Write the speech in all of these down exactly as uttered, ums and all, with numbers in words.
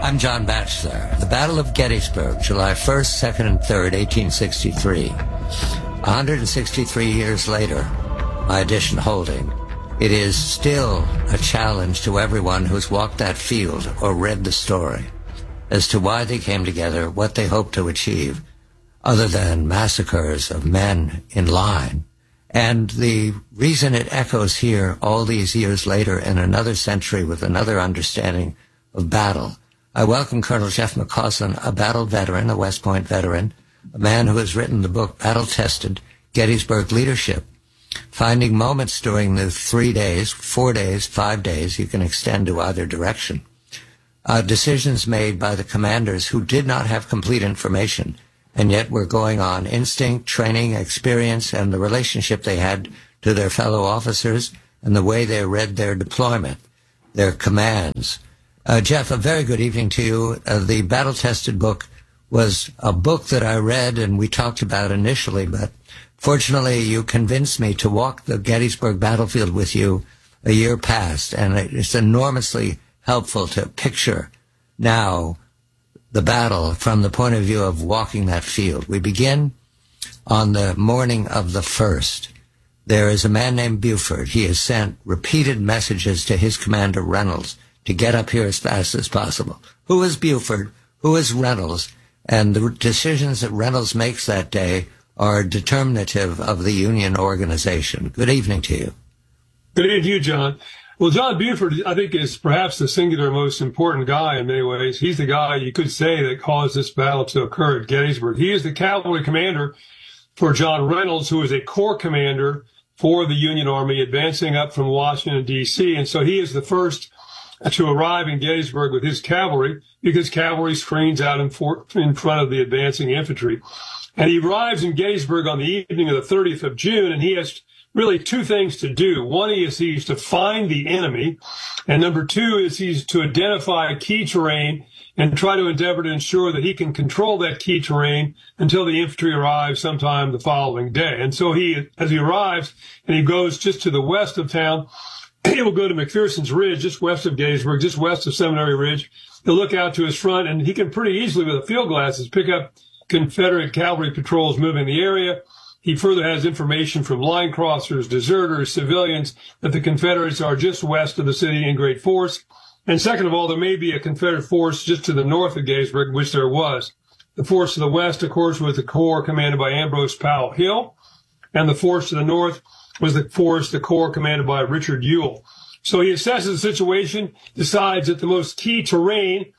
I'm John Batchelor. The Battle of Gettysburg, July first, second, and third, eighteen sixty-three. one hundred sixty-three years later, my edition holding, it is still a challenge to everyone who's walked that field or read the story as to why they came together, what they hoped to achieve, other than massacres of men in line. And the reason it echoes here all these years later in another century with another understanding of battle. I welcome Colonel Jeff McCausland, a battle veteran, a West Point veteran, a man who has written the book Battle-Tested, Gettysburg Leadership, finding moments during the three days, four days, five days, you can extend to either direction, uh, decisions made by the commanders who did not have complete information, and yet were going on instinct, training, experience, and the relationship they had to their fellow officers and the way they read their deployment, their commands. Uh, Jeff, a very good evening to you. Uh, the Battle-Tested book was a book that I read and we talked about initially, but fortunately you convinced me to walk the Gettysburg battlefield with you a year past, and it's enormously helpful to picture now the battle from the point of view of walking that field. We begin on the morning of the first. There is a man named Buford. He has sent repeated messages to his commander, Reynolds, to get up here as fast as possible. Who is Buford? Who is Reynolds? And the decisions that Reynolds makes that day are determinative of the Union organization. Good evening to you. Good evening to you, John. Well, John Buford, I think, is perhaps the singular most important guy in many ways. He's the guy, you could say, that caused this battle to occur at Gettysburg. He is the cavalry commander for John Reynolds, who is a corps commander for the Union Army advancing up from Washington, D C. And so he is the first to arrive in Gettysburg with his cavalry, because cavalry screens out in, for, in front of the advancing infantry. And he arrives in Gettysburg on the evening of the thirtieth of June, and he has really two things to do. One is he's to find the enemy, and number two is he's to identify key terrain and try to endeavor to ensure that he can control that key terrain until the infantry arrives sometime the following day. And so he, as he arrives, and he goes just to the west of town, he will go to McPherson's Ridge, just west of Gettysburg, just west of Seminary Ridge. He'll look out to his front, and he can pretty easily, with the field glasses, pick up Confederate cavalry patrols moving the area. He further has information from line crossers, deserters, civilians, that the Confederates are just west of the city in great force. And second of all, there may be a Confederate force just to the north of Gettysburg, which there was. The force to the west, of course, was the corps commanded by Ambrose Powell Hill, and the force to the north was the force, the corps commanded by Richard Ewell. So he assesses the situation, decides that the most key terrain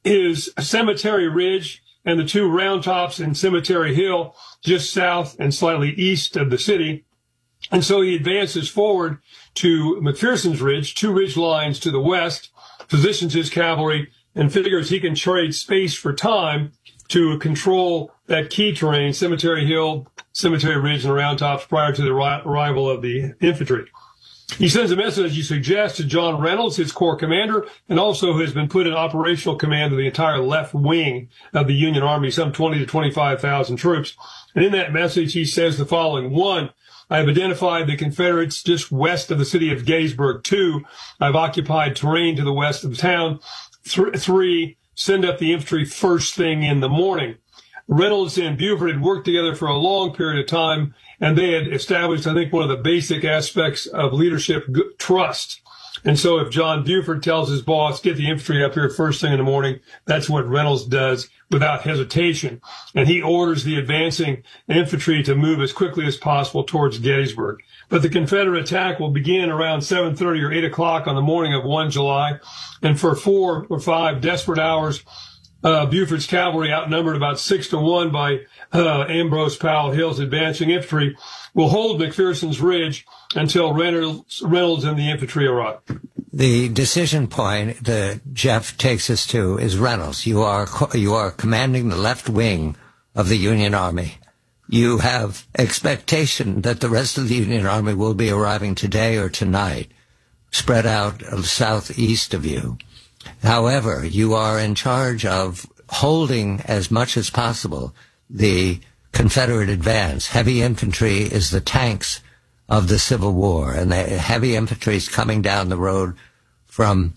is Cemetery Ridge and the two round tops in Cemetery Hill, just south and slightly east of the city. And so he advances forward to McPherson's Ridge, two ridge lines to the west, positions his cavalry, and figures he can trade space for time to control that key terrain, Cemetery Hill, Cemetery Ridge, and the round tops prior to the arrival of the infantry. He sends a message, as you suggest, to John Reynolds, his corps commander, and also has been put in operational command of the entire left wing of the Union Army, some twenty to twenty-five thousand troops. And in that message, he says the following. One, I have identified the Confederates just west of the city of Gettysburg. Two, I've occupied terrain to the west of the town. Th- three, send up the infantry first thing in the morning. Reynolds and Buford had worked together for a long period of time, and they had established, I think, one of the basic aspects of leadership, trust. And so if John Buford tells his boss, get the infantry up here first thing in the morning, that's what Reynolds does without hesitation. And he orders the advancing infantry to move as quickly as possible towards Gettysburg. But the Confederate attack will begin around seven thirty or eight o'clock on the morning of the first of July. And for four or five desperate hours, Uh, Buford's cavalry, outnumbered about six to one by uh, Ambrose Powell Hill's advancing infantry, will hold McPherson's Ridge until Reynolds, Reynolds and the infantry arrive. The decision point that Jeff takes us to is Reynolds. You are you are commanding the left wing of the Union Army. You have expectation that the rest of the Union Army will be arriving today or tonight, spread out southeast of you. However, you are in charge of holding as much as possible the Confederate advance. Heavy infantry is the tanks of the Civil War, and the heavy infantry is coming down the road from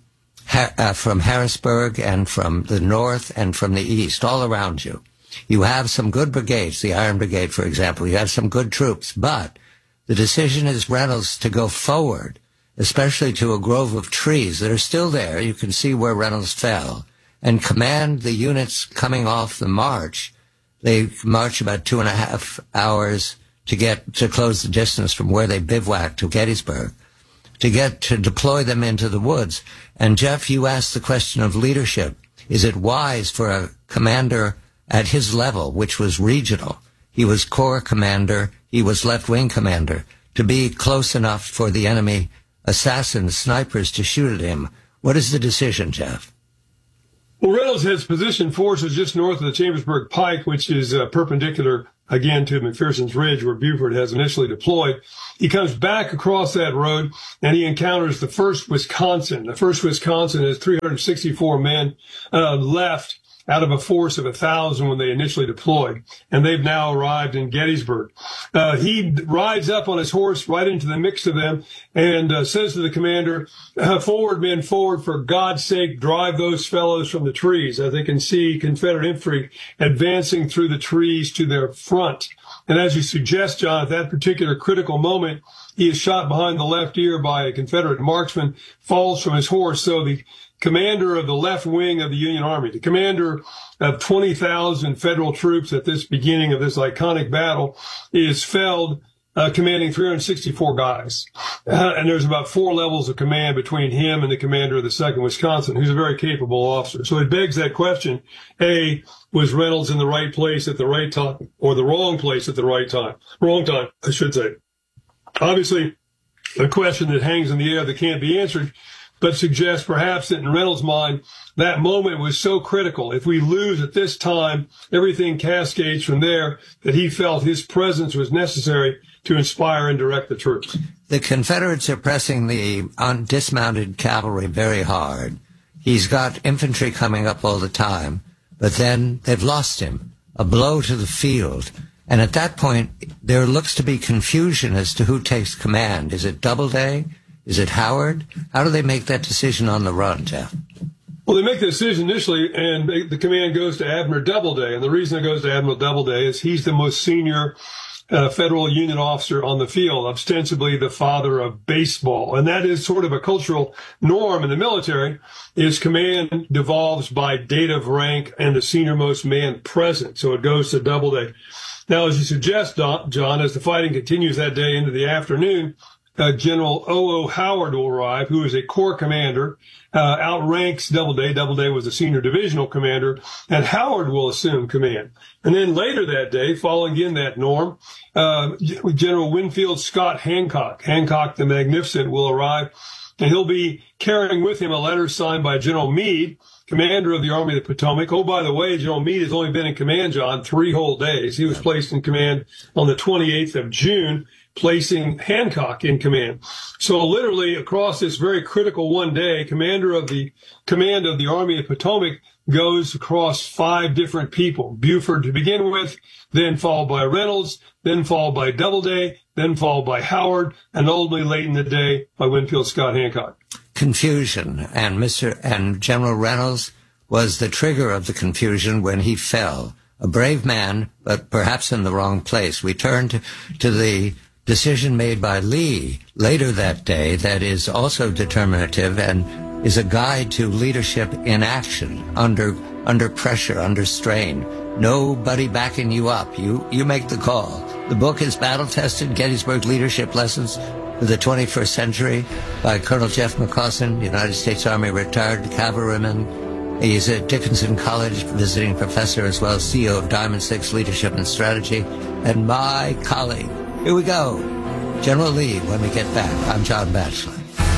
uh, from Harrisburg and from the north and from the east, all around you. You have some good brigades, the Iron Brigade, for example. You have some good troops, but the decision is Reynolds to go forward, especially to a grove of trees that are still there. You can see where Reynolds fell, and command the units coming off the march. They march about two and a half hours to get to close the distance from where they bivouacked to Gettysburg, to get to deploy them into the woods. And Jeff, you asked the question of leadership. Is it wise for a commander at his level, which was regional? He was corps commander, he was left-wing commander, to be close enough for the enemy assassins, snipers, to shoot at him. What is the decision, Jeff? Well, Reynolds has positioned forces just north of the Chambersburg Pike, which is uh, perpendicular, again, to McPherson's Ridge, where Buford has initially deployed. He comes back across that road, and he encounters the first Wisconsin. The first Wisconsin has three hundred sixty-four men uh, left out of a force of a thousand when they initially deployed, and they've now arrived in Gettysburg. Uh, he rides up on his horse right into the mix of them and uh, says to the commander, uh, forward, men, forward, for God's sake, drive those fellows from the trees, as they can see Confederate infantry advancing through the trees to their front. And as you suggest, John, at that particular critical moment, he is shot behind the left ear by a Confederate marksman, falls from his horse. So the commander of the left wing of the Union Army, the commander of twenty thousand federal troops at this beginning of this iconic battle, is felled, uh, commanding three hundred sixty-four guys. Uh, and there's about four levels of command between him and the commander of the second Wisconsin, who's a very capable officer. So it begs that question. A, was Reynolds in the right place at the right time, or the wrong place at the right time? Wrong time, I should say. Obviously, a question that hangs in the air that can't be answered, but suggests perhaps that in Reynolds' mind, that moment was so critical. If we lose at this time, everything cascades from there, that he felt his presence was necessary to inspire and direct the troops. The Confederates are pressing the un- dismounted cavalry very hard. He's got infantry coming up all the time, but then they've lost him. A blow to the field. And at that point, there looks to be confusion as to who takes command. Is it Doubleday? Is it Howard? How do they make that decision on the run, Jeff? Well, they make the decision initially, and they, the command goes to Admiral Doubleday. And the reason it goes to Admiral Doubleday is he's the most senior uh, federal Union officer on the field, ostensibly the father of baseball. And that is sort of a cultural norm in the military, is command devolves by date of rank and the senior-most man present. So it goes to Doubleday. Now, as you suggest, John, as the fighting continues that day into the afternoon, Uh, General O O. Howard will arrive, who is a corps commander, uh, outranks Doubleday. Doubleday was a senior divisional commander, and Howard will assume command. And then later that day, following again that norm, uh, General Winfield Scott Hancock, Hancock the Magnificent, will arrive, and he'll be carrying with him a letter signed by General Meade, commander of the Army of the Potomac. Oh, by the way, General Meade has only been in command, John, three whole days. He was placed in command on the twenty-eighth of June, placing Hancock in command. So literally across this very critical one day, commander of the command of the Army of Potomac goes across five different people. Buford to begin with, then followed by Reynolds, then followed by Doubleday, then followed by Howard, and ultimately late in the day by Winfield Scott Hancock. Confusion, and Mister and General Reynolds was the trigger of the confusion when he fell. A brave man, but perhaps in the wrong place. We turn to, to the decision made by Lee later that day that is also determinative and is a guide to leadership in action, under under pressure, under strain. Nobody backing you up. You you make the call. The book is battle-tested, Gettysburg Leadership Lessons for the twenty-first Century by Colonel Jeff McCausland, United States Army retired cavalryman. He's at Dickinson College visiting professor as well as C E O of Diamond Six Leadership and Strategy, and my colleague. Here we go. General Lee, when we get back. I'm John Batchelor.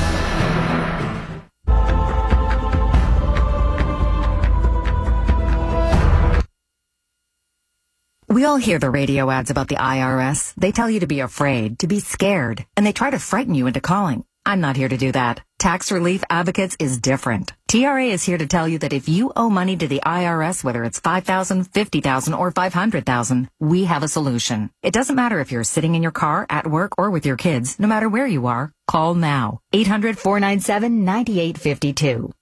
We all hear the radio ads about the I R S. They tell you to be afraid, to be scared, and they try to frighten you into calling. I'm not here to do that. Tax Relief Advocates is different. T R A is here to tell you that if you owe money to the I R S, whether it's five thousand dollars, fifty thousand dollars, or five hundred thousand dollars, we have a solution. It doesn't matter if you're sitting in your car, at work, or with your kids. No matter where you are, call now. eight hundred, four nine seven, nine eight five two.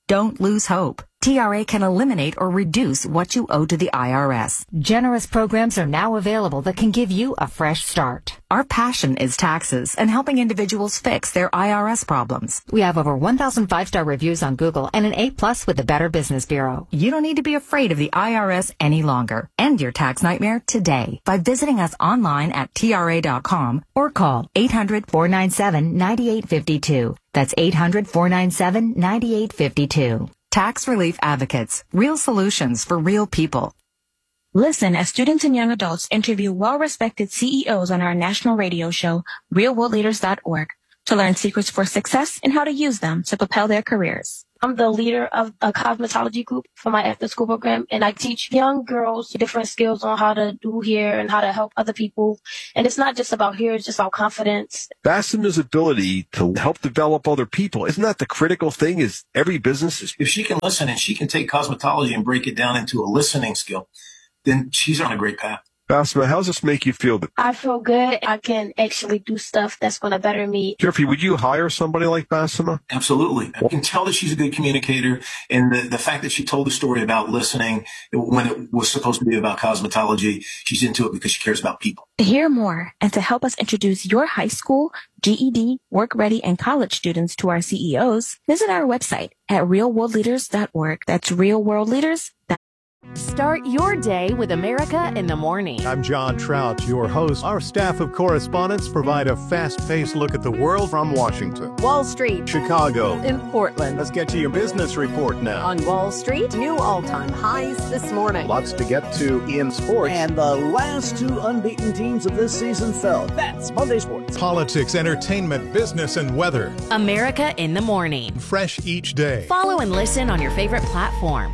Don't lose hope. T R A can eliminate or reduce what you owe to the I R S. Generous programs are now available that can give you a fresh start. Our passion is taxes and helping individuals fix their I R S problems. We have over one thousand five-star reviews on Google and an A plus with the Better Business Bureau. You don't need to be afraid of the I R S any longer. End your tax nightmare today by visiting us online at T R A dot com or call eight hundred, four nine seven, nine eight five two. That's eight hundred, four nine seven, nine eight five two. Tax Relief Advocates. Real solutions for real people. Listen as students and young adults interview well-respected C E Os on our national radio show, real world leaders dot org, to learn secrets for success and how to use them to propel their careers. I'm the leader of a cosmetology group for my after-school program, and I teach young girls different skills on how to do hair and how to help other people. And it's not just about hair, it's just about confidence. Bassema's ability to help develop other people, isn't that the critical thing? Is every business is... If she can listen and she can take cosmetology and break it down into a listening skill, then she's on a great path. Bassema, how does this make you feel? I feel good. I can actually do stuff that's going to better me. Jeffrey, would you hire somebody like Bassema? Absolutely. I can tell that she's a good communicator. And the, the fact that she told the story about listening when it was supposed to be about cosmetology, she's into it because she cares about people. To hear more and to help us introduce your high school, G E D, work ready, and college students to our C E Os, visit our website at real world leaders dot org. That's real world leaders dot org. Start your day with America in the Morning. I'm John Trout, your host. Our staff of correspondents provide a fast-paced look at the world from Washington, Wall Street, Chicago, in Portland. Let's get to your business report now. On Wall Street, new all-time highs this morning. Lots to get to in sports. And the last two unbeaten teams of this season fell. That's Monday Sports. Politics, entertainment, business, and weather. America in the Morning. Fresh each day. Follow and listen on your favorite platform.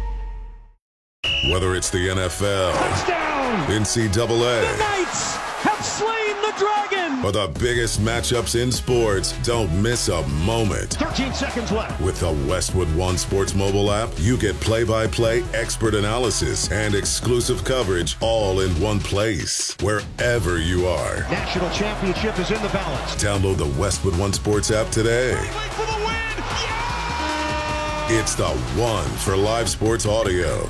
Whether it's the N F L, touchdown, N C double A, the Knights have slain the dragon, or the biggest matchups in sports, don't miss a moment. thirteen seconds left. With the Westwood One Sports mobile app, you get play-by-play, expert analysis, and exclusive coverage all in one place, wherever you are. National championship is in the balance. Download the Westwood One Sports app today. For the win. Yeah! It's the one for live sports audio.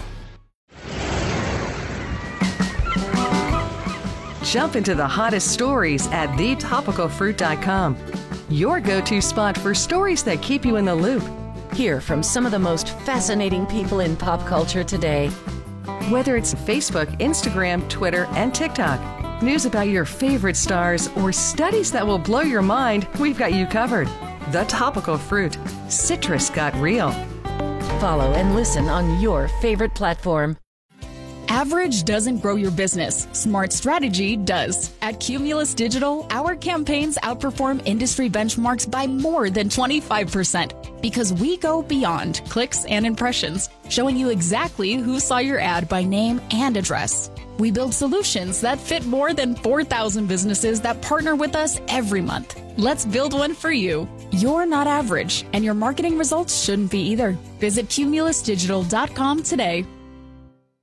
Jump into the hottest stories at the topical fruit dot com. Your go-to spot for stories that keep you in the loop. Hear from some of the most fascinating people in pop culture today. Whether it's Facebook, Instagram, Twitter, and TikTok, news about your favorite stars, or studies that will blow your mind, we've got you covered. The Topical Fruit. Citrus got real. Follow and listen on your favorite platform. Average doesn't grow your business. Smart strategy does. At Cumulus Digital, our campaigns outperform industry benchmarks by more than twenty-five percent because we go beyond clicks and impressions, showing you exactly who saw your ad by name and address. We build solutions that fit more than four thousand businesses that partner with us every month. Let's build one for you. You're not average, and your marketing results shouldn't be either. Visit cumulus digital dot com today.